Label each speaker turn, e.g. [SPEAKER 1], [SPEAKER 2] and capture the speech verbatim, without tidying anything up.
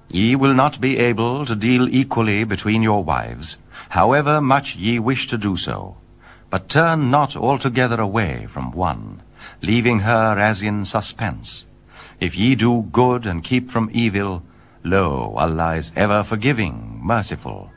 [SPEAKER 1] Ye will not be able to deal equally between your wives, however much ye wish to do so. But turn not altogether away from one, leaving her as in suspense. If ye do good and keep from evil, lo, Allah is ever forgiving, merciful.